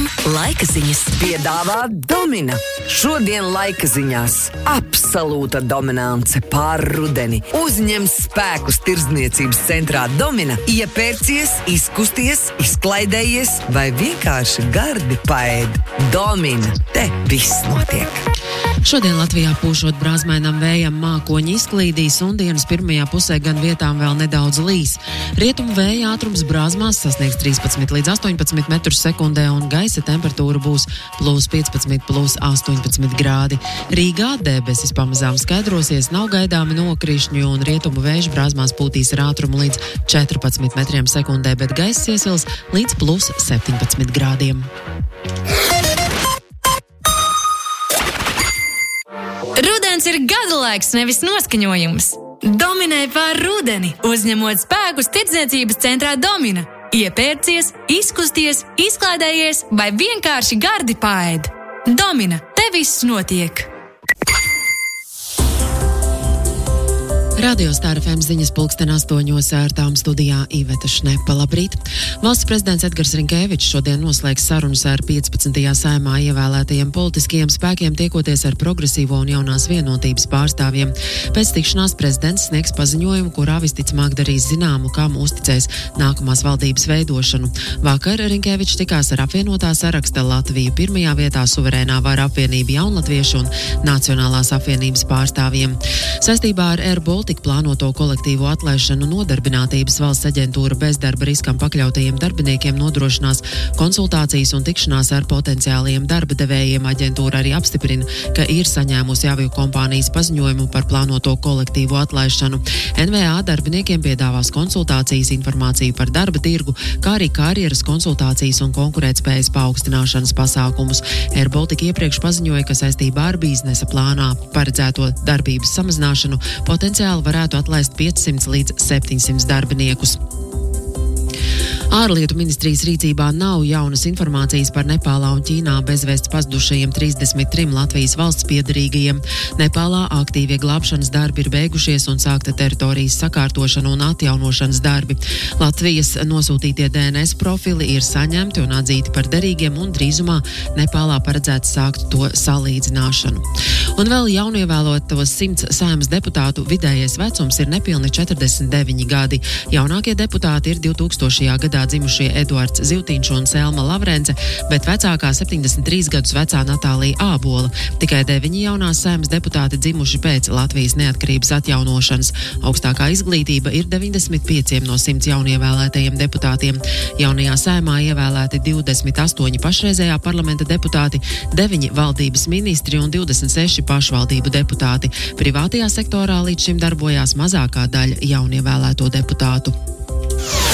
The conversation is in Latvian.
laika ziņas piedāvā Domina. Šodien laika ziņās absolūta dominance pār rudeni. Uzņem spēkus tirdzniecības centrā Domina, iepērcies, izkusties, izklaidējies vai vienkārši gardi paēd. Domina, te viss notiek. Šodien Latvijā pūšot brāzmainam vējam mākoņi izklīdīs un dienas pirmajā pusē gan vietām vēl nedaudz līs. Rietumu vēja ātrums brāzmās sasniegs 13 līdz 18 metrus sekundē un gaisa temperatūra būs +15, +18 grādi. Rīgā debesis pamazām skaidrosies, nav gaidāmi nokrišņi un rietumu vējš brāzmās pūtīs ar ātrumu līdz 14 metriem sekundē, bet gaiss iesils līdz +17 grādiem. Rudens ir gadalaiks, nevis noskaņojums. Dominē pār rudeni, uzņemot spēkus tirdzniecības centrā Domina. Iepērcies, izkusties, izklaidējies vai vienkārši gardi paēd. Domina, te viss notiek. Radio Star FM ziņas 8:00 ērtām studijā Iveta Šnepa. Labrīt! Valsts prezidents Edgars Rinkēvičs šodien noslēgs sarunas ar 15. saimā ievēlētajiem politiskajiem spēkiem, tiekoties ar progresīvo un jaunās vienotības pārstāvjiem. Pēc tikšanās prezidents sniegs paziņojumu, kurā visticamāk darīs zināmu, kam uzticēs nākamās valdības veidošanu. Vakar Rinkēvičs tikās ar apvienotā saraksta Latviju pirmajā vietā suverēnā vara apvienība Jaunlatviešu un Nacionālās apvienības pārstāvjiem. Saistībā ar Air Baltica plānoto kolektīvo atlaišanu Nodarbinātības valsts aģentūra bezdarba riskam pakļautajiem darbiniekiem nodrošinās konsultācijas un tikšanās ar potenciāliem darba devējiem. Aģentūra arī apstiprina, ka ir saņēmusi aviokompānijas paziņojumu par plānoto kolektīvo atlaišanu. NVA darbiniekiem piedāvās konsultācijas, informāciju par darba tirgu, kā arī karjeras konsultācijas un konkurētspējas paaugstināšanas pasākumus. Air Baltica iepriekš paziņoja, ka saistībā ar biznesa plānā paredzēto darbības samazināšanu potenciāli varētu atlaist 500 līdz 700 darbiniekus. Ārlietu ministrijas rīcībā nav jaunas informācijas par Nepālā un Ķīnā bezvēsts pazudušajiem 33 Latvijas valsts piederīgajiem. Nepālā aktīvie glābšanas darbi ir beigušies un sākta teritorijas sakārtošana un atjaunošanas darbi. Latvijas nosūtītie DNS profili ir saņemti un atzīti par derīgiem un drīzumā Nepālā paredzēts sākt to salīdzināšanu. Un vēl jaunievēlotos 100 Saeimas deputātu vidējais vecums ir nepilni 49 gadi. Jaunākie deputāti ir 2000. gadā dzimušie Eduards Zivtiņš un Selma Lavrence, bet vecākā 73 gadus vecā Natālija Ābola. Tikai 9 jaunās Saeimas deputāti dzimuši pēc Latvijas neatkarības atjaunošanas. Augstākā izglītība ir 95 no 100 jaunievēlētajiem deputātiem. Jaunajā Saeimā ievēlēti 28 pašreizējā parlamenta deputāti, 9 valdības ministri un 26 pašvaldību deputāti. Privātajā sektorā līdz šim darbojās mazākā daļa jaunievēlēto deputātu.